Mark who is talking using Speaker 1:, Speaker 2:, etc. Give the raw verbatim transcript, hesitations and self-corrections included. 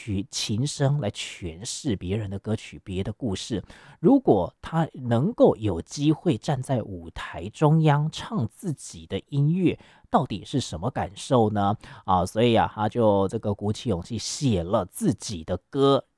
Speaker 1: 曲琴声来诠释别人的歌曲、别的故事。如果他能够有机会站在舞台中央唱自己的音乐，到底是什么感受呢？啊，所以啊，他就这个鼓起勇气写了自己的歌，